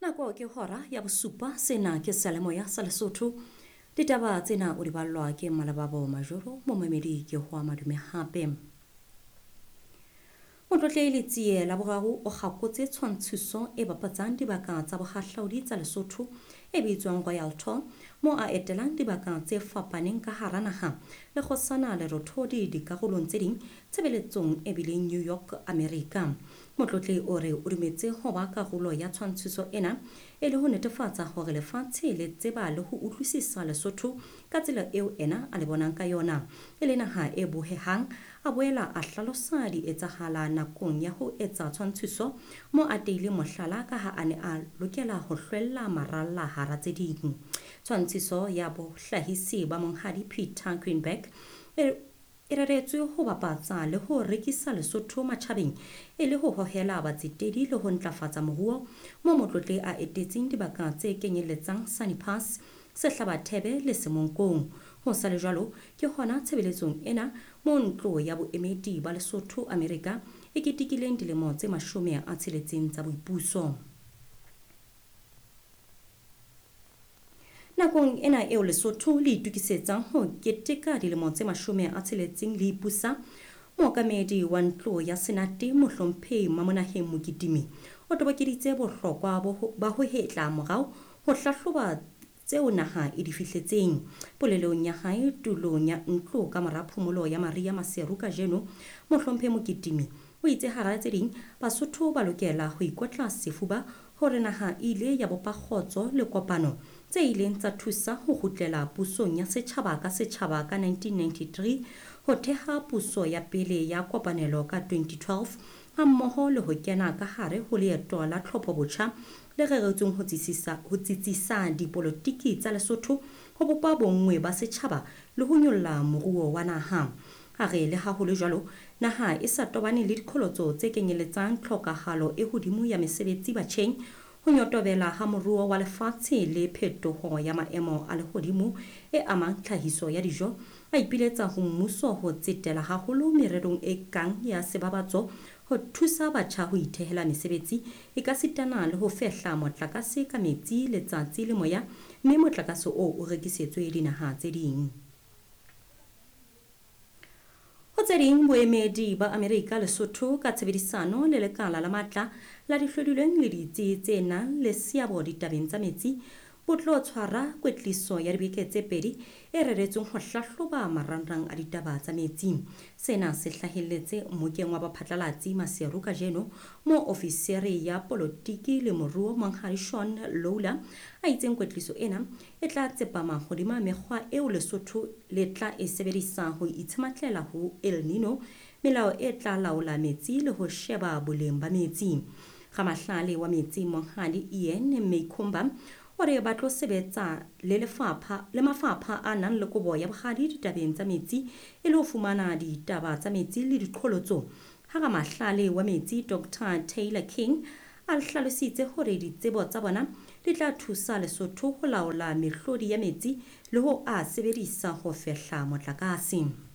Nako ke hora ya bosupa sena ke salemoya sa Lesotho. Ditaba tsena o di ballwa ke Malababo Majoro mo mamedi ke ho madume hape. Motlotle le tsie la boraro o gakotse tshwantshiso e bapatsang dibaka tsa bohahlaudi tsa Lesotho e bitswang Royal Tour mo a etelang dibaka tse fapaneng ka hara naha le kgosana le rothodi dikarolong tse ding tshebeletsong e bileng New York, America. Motlotle o re o dumetse ho ba karolo ya tshwantshiso ena e le ho netefatsa hore lefatshe le tseba le ho utlwisisa Lesotho ka tsela eo ena a le bonang ka yona e le naha e bohehang. A boela a hlalosa di etsahala nakong ya ho etsa tshwantshiso mo a teile mohlala ka ha a ne a lokela ho hlwella maralla hara tse ding. Tshwantshiso ya bohlahisi ba monghadi Peter Greenberg e reretswe ho bapatsa le ho rekisa Lesotho matjhabeng e le ho hohela batsetedi le ho ntlafatsa moruo mo motlotle a etetseng dibaka tse kenyelletsang Sanipas, Sehlabathebe le Semonkong. Ho sa le jwalo ke hona tshebeletsong ena mo ntlo ya boemedi ba Lesotho America e ketekileng dilemo tse 60 tsa boipuso. Nakong ena eo Lesotho le itukisetsang ho keteka dilemo tse 60 le ipusa, mookamedi wa ntlo ya senate Mohlomphehi Mamonaheng Mokitimi o tobokeditse bohlokwa ba ho hetla morao ho hlahloba tseo naha e di fihletseng. Polelong ya hae tulong ya ntlo ka mora phomolo ya Maria Maseru kajeno, Mohlomphehi Mokitimi o itse hara tse ding Basotho ba lokela ho ikotla sefuba hore naha ile ya bopa kgotso le kopano tse ileng tsa thusa ho kgutlela pusong ya setjhaba ka setjhaba ka 1993, ho theha puso ya pele ya kopanelo ka 2012 hammoho le ho kena ka hare ho leeto la tlhophobotjha le reretsweng ho tsitsisa dipolotiki tsa Lesotho ho bopa bonngwe ba setjhaba le ho nyolla moruo wa naha. A re le ha ho le jwalo, naha e sa tobane le dikholotso tse kenyelletsang tlhokahalo e hodimo ya mesebetsi batjheng, ho nyotobela ha moruo wa lefatshe le phetoho ya maemo a lehodimo e amang tlhahiso ya dijo. A ipiletsa ho mmuso ho tsetela haholo mererong e kang ya sebabatso, ho thusa batjha ho ithehela mesebetsi e ka sitana le ho fehla motlakase ka metsi, letsatsi le moya, mme motlakase o rekisetswe dinaha tse ding. Ho tse ding, boemedi ba Amerika Lesotho ka tshebedisano le lekala la matla la dihlodilweng le ditsi tse nang le seabo ditabeng tsa metsi bo tlo tshwara kwetliso ya dibeke tse 2 e reretsweng ho hlahloba marangrang a ditaba tsa metsi. Sena se hlahelletse mmokeng wa baphatlalatsi Maseru kajeno mo ofisiri ya polotiki le moruo Monghadi Shaun Loula a itseng kwetliso ena e tla tsepama hodima mekgwa eo Lesotho le tla e sebedisa ho itshematlela ho El Nino, melao e tla laola metsi le ho sheba boleng ba metsi. Ramahlale wa metsi Monghadi Ian Meikhomba o re ba tlo sebetsa le mafapha a nang le kobo ya bogadi ditabeng tsa metsi e le ho fumana ditaba tsa metsi le diqholotso. Ha Ramahlale wa metsi Dr Taylor King a hlalositse hore ditsebo tsa bona di tla thusa Lesotho ho laola mehlodi ya metsi le ho a sebedisa ho fehla motlakase.